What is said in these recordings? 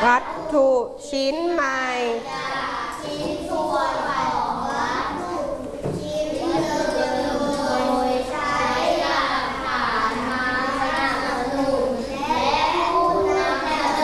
วัตถุชิ้นใหม่ชิ้นส่วนของวัตถุชิ้นเดิมโดยใช้หลักฐานมาสนับสนุนและผู้นำเสน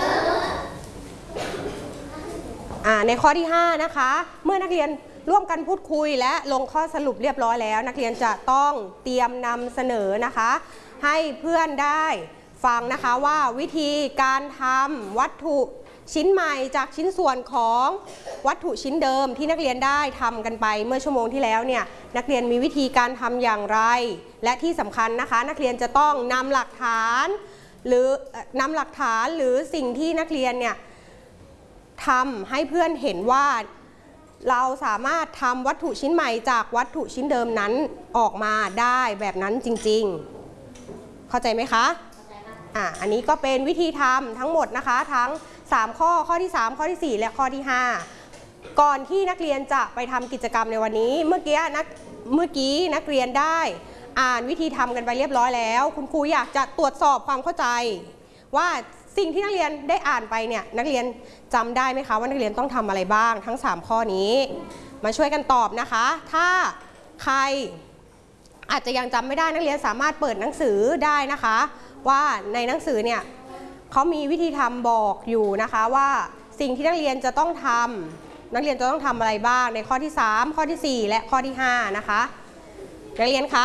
อในข้อที่5นะคะเมื่อนักเรียนร่วมกันพูดคุยและลงข้อสรุปเรียบร้อยแล้วนักเรียนจะต้องเตรียมนำเสนอนะคะให้เพื่อนได้ฟังนะคะว่าวิธีการทำวัตถุชิ้นใหม่จากชิ้นส่วนของวัตถุชิ้นเดิมที่นักเรียนได้ทำกันไปเมื่อชั่วโมงที่แล้วเนี่ยนักเรียนมีวิธีการทำอย่างไรและที่สำคัญนะคะนักเรียนจะต้องนำหลักฐานหรือสิ่งที่นักเรียนเนี่ยทำให้เพื่อนเห็นว่าเราสามารถทำวัตถุชิ้นใหม่จากวัตถุชิ้นเดิมนั้นออกมาได้แบบนั้นจริงๆเข้าใจไหมคะอันนี้ก็เป็นวิธีทำทั้งหมดนะคะทั้ง3ข้อที่3ข้อที่4และข้อที่5ก่อนที่นักเรียนจะไปทำกิจกรรมในวันนี้เมื่อกี้นักเรียนได้อ่านวิธีทำกันไปเรียบร้อยแล้วคุณครูอยากจะตรวจสอบความเข้าใจว่าสิ่งที่นักเรียนได้อ่านไปเนี่ยนักเรียนจำได้ไหมคะว่านักเรียนต้องทำอะไรบ้างทั้ง3ข้อนี้มาช่วยกันตอบนะคะถ้าใครอาจจะยังจำไม่ได้นักเรียนสามารถเปิดหนังสือได้นะคะว่าในหนังสือเนี่ยเขามีวิธีทำบอกอยู่นะคะว่าสิ่งที่นักเรียนจะต้องทำนักเรียนจะต้องทำอะไรบ้างในข้อที่3ข้อที่4และข้อที่5นะคะนักเรียนคะ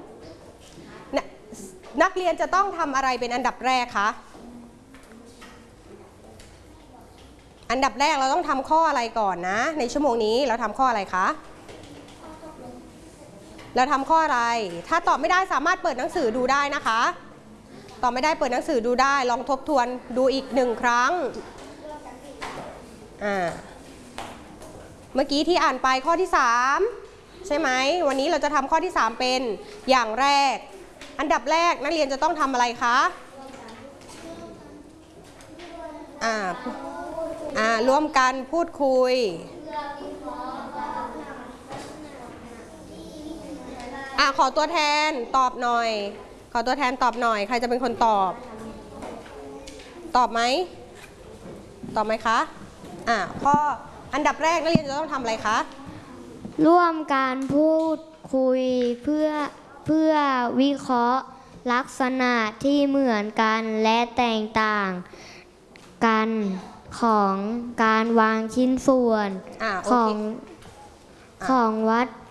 นักเรียนจะต้องทำอะไรเป็นอันดับแรกคะอันดับแรกเราต้องทำข้ออะไรก่อนนะในชั่วโมงนี้เราทำข้ออะไรคะเราทำข้ออะไรถ้าตอบไม่ได้สามารถเปิดหนังสือดูได้นะคะตอบไม่ได้เปิดหนังสือดูได้ลองทบทวนดูอีก1ครั้งเมื่อกี้ที่อ่านไปข้อที่3ใช่ไหมวันนี้เราจะทำข้อที่3เป็นอย่างแรกอันดับแรกนักเรียนจะต้องทำอะไรคะร่วมกันพูดคุยขอตัวแทนตอบหน่อยขอตัวแทนตอบหน่อยใครจะเป็นคนตอบไหมคะข้ออันดับแรกนักเรียนจะต้องทำอะไรคะร่วมการพูดคุยเพื่อวิเคราะห์ลักษณะที่เหมือนกันและแตกต่างกันของการวางชิ้นส่วนของวัต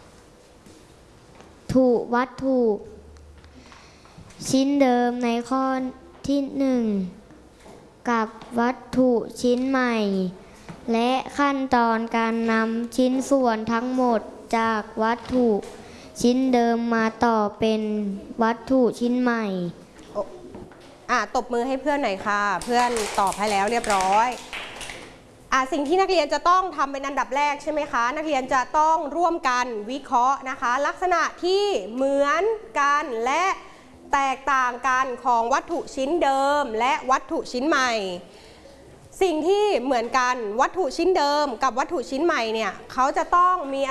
ถุชิ้นเดิมในข้อที่1กับวัตถุชิ้นใหม่และขั้นตอนการนำชิ้นส่วนทั้งหมดจากวัตถุชิ้นเดิมมาต่อเป็นวัตถุชิ้นใหม่ตบมือให้เพื่อนหน่อยค่ะเพื่อนตอบให้แล้วเรียบร้อยสิ่งที่นักเรียนจะต้องทำเป็นอันดับแรกใช่ไหมคะนักเรียนจะต้องร่วมกันวิเคราะห์นะคะลักษณะที่เหมือนกันและแตกต่างกันของวัตถุชิ้นเดิมและวัตถุชิ้นใหม่สิ่งที่เหมือนกันวัตถุชิ้นเดิมกับวัตถุชิ้นใหม่เนี่ยเขาจะต้องมี